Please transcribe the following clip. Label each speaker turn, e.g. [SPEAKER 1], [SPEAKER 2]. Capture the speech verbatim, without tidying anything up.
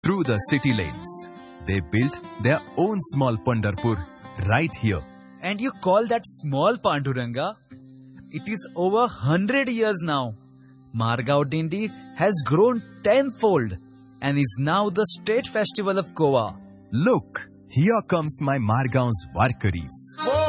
[SPEAKER 1] through the city lanes. They built their own small Pandharpur right here.
[SPEAKER 2] And you call that small Panduranga? It is over one hundred years now. Margao Dindi has grown tenfold and is now the state festival of Goa.
[SPEAKER 1] Look, here comes my Margaon's Varkaris.